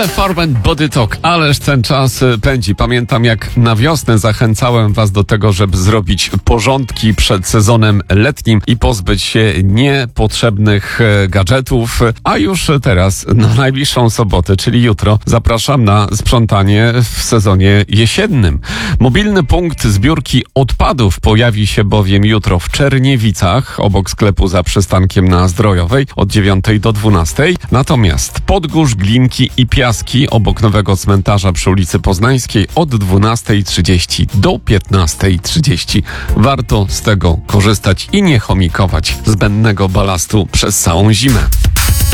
Farm & Body Talk, ależ ten czas pędzi. Pamiętam, jak na wiosnę zachęcałem was do tego, żeby zrobić porządki przed sezonem letnim i pozbyć się niepotrzebnych gadżetów. A już teraz, na najbliższą sobotę, czyli jutro, zapraszam na sprzątanie w sezonie jesiennym. Mobilny punkt zbiórki odpadów pojawi się bowiem jutro w Czerniewicach, obok sklepu za przystankiem na Zdrojowej, od 9 do 12. Natomiast Podgórz, Glinki i Piaski, obok nowego cmentarza przy ulicy Poznańskiej, od 12:30 do 15:30. Warto z tego korzystać i nie chomikować zbędnego balastu przez całą zimę.